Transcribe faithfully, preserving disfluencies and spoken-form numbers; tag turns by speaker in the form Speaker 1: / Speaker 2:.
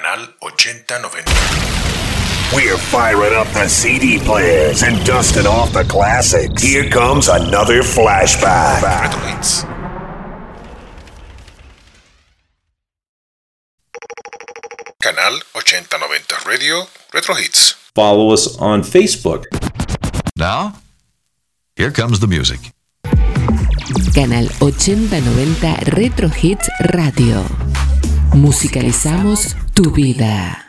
Speaker 1: Canal ochenta noventa.
Speaker 2: We're firing up the C D players and dusting off the classics. Here comes another flashback.
Speaker 1: Retro Hits. Canal ochenta noventa Radio, Retro Hits.
Speaker 3: Follow us on Facebook.
Speaker 4: Now, here comes the music.
Speaker 5: Canal ochenta noventa Retro Hits Radio. Musicalizamos tu vida.